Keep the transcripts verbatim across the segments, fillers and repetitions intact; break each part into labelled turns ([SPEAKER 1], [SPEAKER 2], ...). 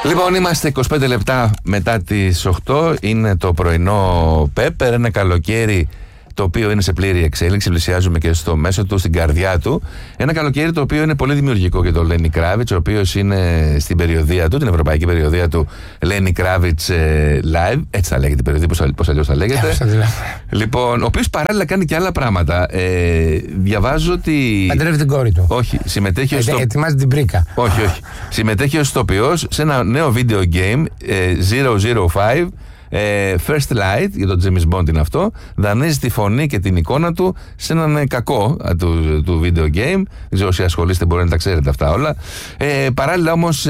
[SPEAKER 1] Λοιπόν, είμαστε είκοσι πέντε λεπτά μετά τις οκτώ. Είναι το πρωινό Πέπερ, ένα καλοκαίρι το οποίο είναι σε πλήρη εξέλιξη. Πλησιάζουμε και στο μέσο του, στην καρδιά του. Ένα καλοκαίρι το οποίο είναι πολύ δημιουργικό για τον Λένι Κράβιτς, ο οποίος είναι στην περιοδεία του, την ευρωπαϊκή περιοδεία του Lenny Kravitz Live. Έτσι θα λέγεται η περιοδία, πώς αλλιώς θα λέγεται. Λοιπόν, ο οποίος παράλληλα κάνει και άλλα πράγματα. Ε, διαβάζω ότι.
[SPEAKER 2] Παντρεύει την κόρη του.
[SPEAKER 1] Όχι, συμμετέχει ως.
[SPEAKER 2] Ε, ετοιμάζει την πρίκα.
[SPEAKER 1] Όχι, όχι. Συμμετέχει ως ηθοποιός σε ένα νέο video game ε, μηδέν μηδέν πέντε. Ε, First Light, για τον James Bond είναι αυτό. Δανείζει τη φωνή και την εικόνα του σε έναν κακό του, του video game. Δεν ξέρω όσοι ασχολείστε, μπορεί να τα ξέρετε αυτά όλα. Ε, παράλληλα όμως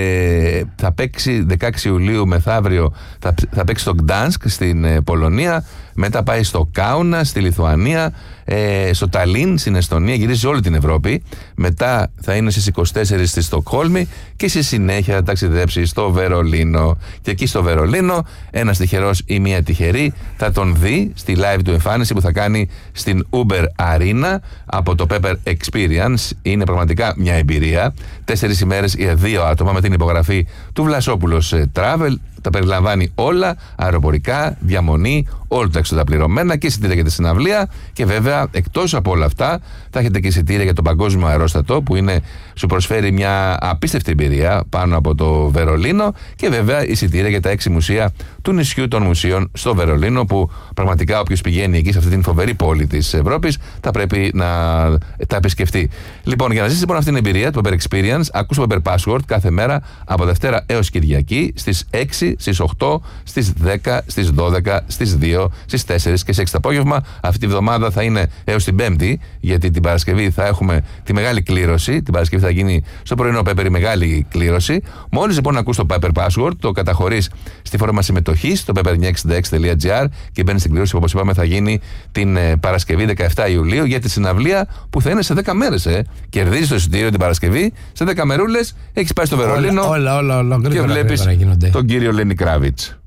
[SPEAKER 1] ε, θα παίξει δεκαέξι Ιουλίου μεθαύριο, θα, θα παίξει στο Gdansk στην ε, Πολωνία. Μετά πάει στο Κάουνα, στη Λιθουανία, ε, στο Ταλίν, στην Εστονία, γυρίζει όλη την Ευρώπη. Μετά θα είναι στις είκοσι τέσσερις στη Στοκχόλμη και στη συνέχεια θα ταξιδέψει στο Βερολίνο. Και εκεί στο Βερολίνο, ένας τυχερός ή μία τυχερή θα τον δει στη live του εμφάνιση που θα κάνει στην Uber Arena από το Pepper Experience. Είναι πραγματικά μια εμπειρία. Τέσσερις ημέρες για δύο άτομα με την υπογραφή του Βλασόπουλος Travel. Τα περιλαμβάνει όλα, αεροπορικά, διαμονή, όλα τα έξοδα πληρωμένα και εισιτήρια για τη συναυλία. Και βέβαια, εκτός από όλα αυτά, θα έχετε και εισιτήρια για το Παγκόσμιο Αερόστατο, που είναι, σου προσφέρει μια απίστευτη εμπειρία πάνω από το Βερολίνο. Και βέβαια, εισιτήρια για τα έξι μουσεία του νησιού των μουσείων στο Βερολίνο, που πραγματικά όποιος πηγαίνει εκεί, σε αυτή την φοβερή πόλη της Ευρώπης, θα πρέπει να τα επισκεφτεί. Λοιπόν, για να ζήσει λοιπόν αυτή την εμπειρία, το Pepper Experience, ακούς το Pepper Password κάθε μέρα από Δευτέρα έως Κυριακή στις έξι, στις οκτώ, στις δέκα, στις δώδεκα, στις δύο, στις τέσσερις και στις έξι το απόγευμα. Αυτή τη βδομάδα θα είναι έως την Πέμπτη, γιατί την Παρασκευή θα έχουμε τη μεγάλη κλήρωση. Την Παρασκευή θα γίνει στο πρωινό Pepper η μεγάλη κλήρωση. Μόλις λοιπόν ακούς το Pepper Password, το καταχωρείς στη φόρμα συμμετοχής στο pepper νιά εξήντα έξι τελεία τζι άρ και μπαίνεις στην κλήρωση που, όπως είπαμε, θα γίνει την ε, Παρασκευή δεκαεφτά Ιουλίου για τη συναυλία που θα είναι σε δέκα μέρες. Ε. Κερδίζεις το εισιτήριο την Παρασκευή, σε δέκα μερούλες έχεις πάει στο Βερολίνο
[SPEAKER 2] όλα, όλα, όλα, όλα,
[SPEAKER 1] και βλέπεις τον κύριο Lenny Kravitz.